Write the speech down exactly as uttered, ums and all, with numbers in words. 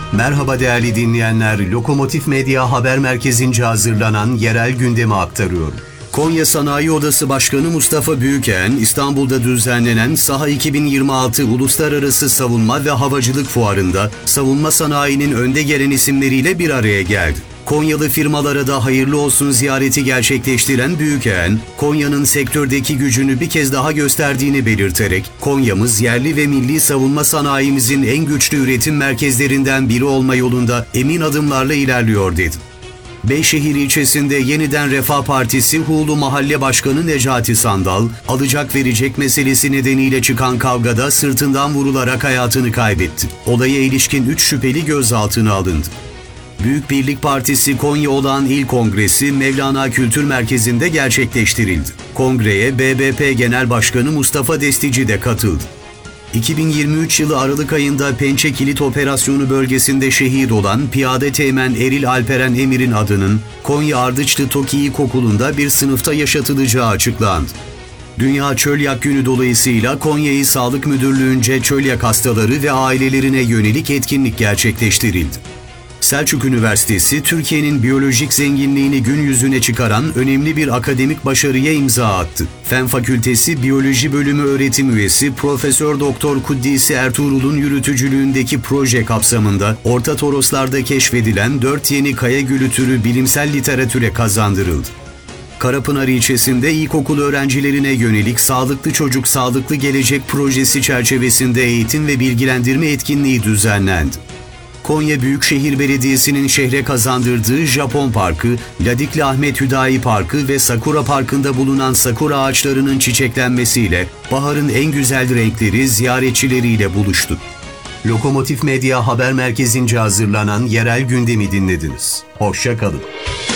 Merhaba değerli dinleyenler, Lokomotif Medya Haber Merkezi'nce hazırlanan yerel gündemi aktarıyor. Konya Sanayi Odası Başkanı Mustafa Büyüken, İstanbul'da düzenlenen Saha iki bin yirmi altı Uluslararası Savunma ve Havacılık Fuarı'nda savunma sanayinin önde gelen isimleriyle bir araya geldi. Konyalı firmalara da hayırlı olsun ziyareti gerçekleştiren Büyüken, Konya'nın sektördeki gücünü bir kez daha gösterdiğini belirterek, Konya'mız yerli ve milli savunma sanayimizin en güçlü üretim merkezlerinden biri olma yolunda emin adımlarla ilerliyor dedi. Beyşehir ilçesinde Yeniden Refah Partisi Huğlu Mahalle Başkanı Necati Sandal, alacak verecek meselesi nedeniyle çıkan kavgada sırtından vurularak hayatını kaybetti. Olaya ilişkin üç şüpheli gözaltına alındı. Büyük Birlik Partisi Konya Olağan İl Kongresi Mevlana Kültür Merkezi'nde gerçekleştirildi. Kongreye B B P Genel Başkanı Mustafa Destici de katıldı. iki bin yirmi üç yılı Aralık ayında Pençe Kilit Operasyonu bölgesinde şehit olan Piyade Teğmen Eril Alperen Emir'in adının Konya Ardıçlı Toki İlkokulu'nda bir sınıfta yaşatılacağı açıklandı. Dünya Çölyak Günü dolayısıyla Konya İl Sağlık Müdürlüğü'nce çölyak hastaları ve ailelerine yönelik etkinlik gerçekleştirildi. Selçuk Üniversitesi, Türkiye'nin biyolojik zenginliğini gün yüzüne çıkaran önemli bir akademik başarıya imza attı. Fen Fakültesi Biyoloji Bölümü öğretim üyesi Profesör Doktor Kuddisi Ertuğrul'un yürütücülüğündeki proje kapsamında Orta Toroslar'da keşfedilen dört yeni kaya gülü türü bilimsel literatüre kazandırıldı. Karapınar ilçesinde ilkokul öğrencilerine yönelik Sağlıklı Çocuk Sağlıklı Gelecek projesi çerçevesinde eğitim ve bilgilendirme etkinliği düzenlendi. Konya Büyükşehir Belediyesi'nin şehre kazandırdığı Japon Parkı, Ladikli Ahmet Hüdayi Parkı ve Sakura Parkı'nda bulunan sakura ağaçlarının çiçeklenmesiyle baharın en güzel renkleri ziyaretçileriyle buluştu. Lokomotif Medya Haber Merkezi'nce hazırlanan yerel gündemi dinlediniz. Hoşça kalın.